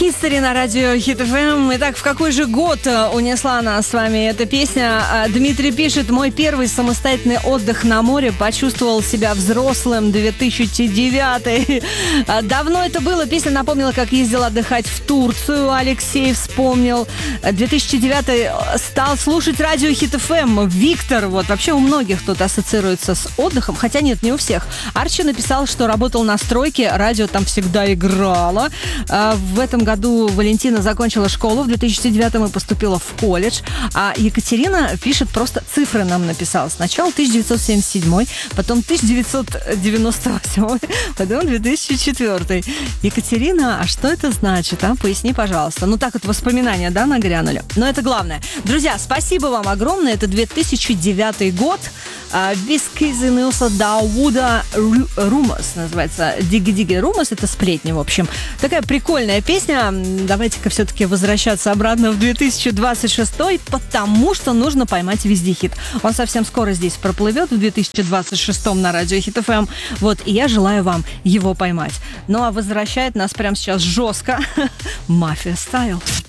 History на радио Hit FM. Итак, в какой же год унесла нас с вами эта песня? Дмитрий пишет: мой первый самостоятельный отдых на море, почувствовал себя взрослым, 2009. Давно это было. Песня напомнила, как ездил отдыхать в Турцию. Алексей вспомнил. 2009 стал слушать радио Hit FM. Виктор, вот вообще у многих тут ассоциируется с отдыхом, хотя нет, не у всех. Арчи написал, что работал на стройке, радио там всегда играло. В этом году Валентина закончила школу, в 2009 и поступила в колледж. А Екатерина пишет, просто цифры нам написала. Сначала 1977, потом 1998, потом 2004. Екатерина, а что это значит? Поясни, пожалуйста. Ну так вот воспоминания, да, нагрянули. Но это главное. Друзья, спасибо вам огромное. Это 2009 год. Вискизинуса Дауда Румас называется. Диги-диги Румас, это сплетни, в общем. Такая прикольная песня. Давайте-ка все-таки возвращаться обратно в 2026, потому что нужно поймать везде хит. Он совсем скоро здесь проплывет, в 2026 на радио Hit FM. Вот, и я желаю вам его поймать. Ну, а возвращает нас прямо сейчас жестко Мафия Стайл.